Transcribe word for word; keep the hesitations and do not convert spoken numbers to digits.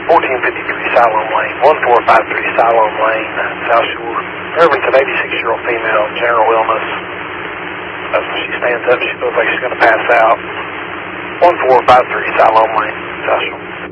fourteen fifty-three Siloam Lane, one four five three Siloam Lane, South Shore. Irving's an eighty-six-year-old female, general illness. Uh, she stands up, she feels like she's going to pass out. one four five three Siloam Lane, South Shore.